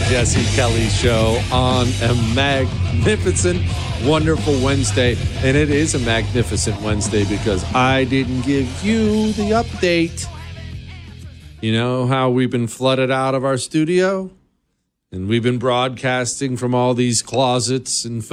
Jesse Kelly Show on a magnificent, wonderful Wednesday. And it is a magnificent Wednesday because I didn't give you the update. You know how we've been flooded out of our studio? And we've been broadcasting from all these closets and